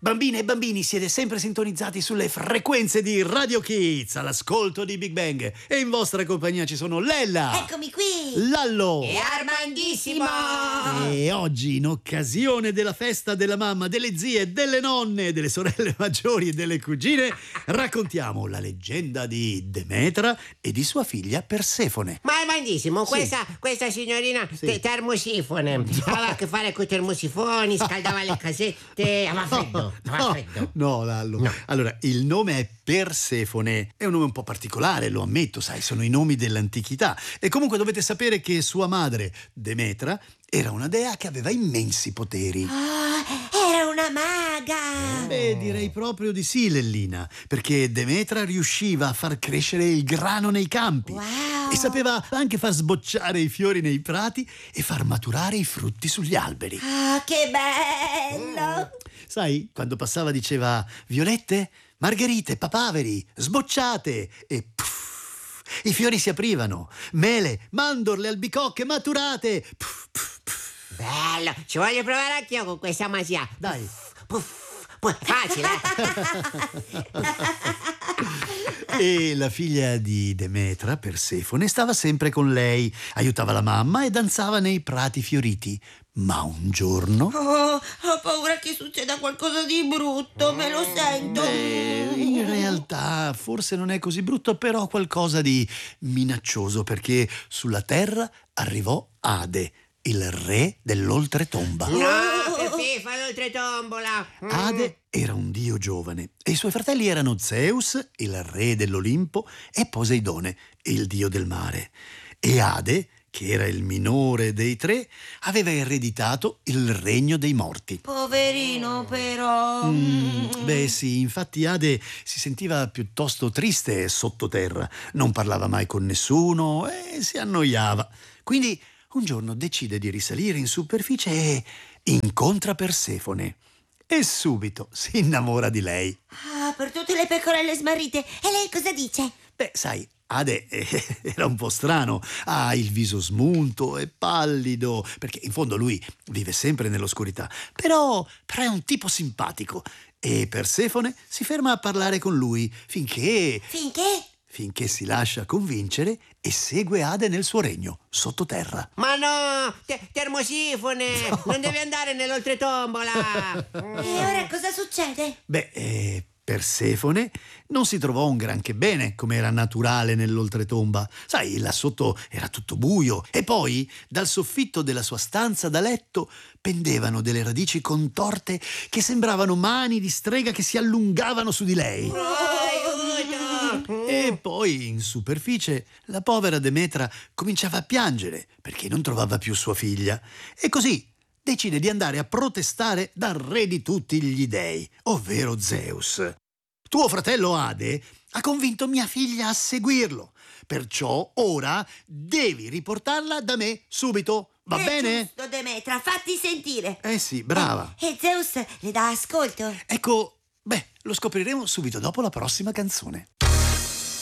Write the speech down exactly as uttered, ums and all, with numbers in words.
Bambine e bambini, siete sempre sintonizzati sulle frequenze di Radio Kids, all'ascolto di Big Bang. E in vostra compagnia ci sono Lella. Eccomi qui. Lallo. E Armandissimo. E oggi, in occasione della festa della mamma, delle zie, delle nonne, delle sorelle maggiori e delle cugine, raccontiamo la leggenda di Demetra e di sua figlia Persefone. Ma Armandissimo, Sì. questa, questa signorina Sì. te- termosifone aveva a che fare con i termosifoni, scaldava le casette, aveva freddo, aveva No, freddo. no, Lallo. No. Allora, il nome è Persefone. È un nome un po' particolare, lo ammetto, sai, sono i nomi dell'antichità. E comunque dovete sapere che sua madre, Demetra, era una dea che aveva immensi poteri. Ah, era una maga. Beh, direi proprio di sì, Lellina, perché Demetra riusciva a far crescere il grano nei campi. Wow. E sapeva anche far sbocciare i fiori nei prati e far maturare i frutti sugli alberi. Ah, che bello. Sai, quando passava diceva violette, margherite, papaveri, sbocciate e puff, i fiori si aprivano, mele, mandorle, albicocche maturate. Puff, puff, puff. Bello, ci voglio provare anch'io con questa magia. Dai. Puff, puff, facile. E la figlia di Demetra, Persefone, stava sempre con lei, aiutava la mamma e danzava nei prati fioriti. Ma un giorno... Oh, ho paura che succeda qualcosa di brutto, me lo sento. Beh, in realtà forse non è così brutto, però qualcosa di minaccioso, perché sulla terra arrivò Ade, il re dell'oltretomba. No, che fifa l'oltretombola. Ade era un dio giovane e i suoi fratelli erano Zeus, il re dell'Olimpo, e Poseidone, il dio del mare. E Ade, che era il minore dei tre, aveva ereditato il regno dei morti. Poverino, però. Mm, beh sì, infatti Ade si sentiva piuttosto triste sottoterra, non parlava mai con nessuno e si annoiava. Quindi un giorno decide di risalire in superficie e incontra Persefone. E subito si innamora di lei. Ah, per tutte le pecorelle smarrite. E lei cosa dice? Beh, sai, Ade eh, era un po' strano, ha il viso smunto e pallido, perché in fondo lui vive sempre nell'oscurità, però, però è un tipo simpatico e Persefone si ferma a parlare con lui finché, Finché? finché si lascia convincere e segue Ade nel suo regno, sottoterra. Ma no, te- termosifone, non devi andare nell'oltretombola. E ora cosa succede? Beh, eh, Persefone non si trovò un granché bene, come era naturale nell'oltretomba. Sai, là sotto era tutto buio. E poi, dal soffitto della sua stanza da letto, pendevano delle radici contorte che sembravano mani di strega che si allungavano su di lei. Aiuto! E poi, in superficie, la povera Demetra cominciava a piangere perché non trovava più sua figlia. E così decide di andare a protestare dal re di tutti gli dei, ovvero Zeus. Tuo fratello Ade ha convinto mia figlia a seguirlo, perciò ora devi riportarla da me subito, va È bene? giusto, Demetra, fatti sentire. Eh sì, brava. E Zeus le dà ascolto. Ecco, beh, lo scopriremo subito dopo la prossima canzone.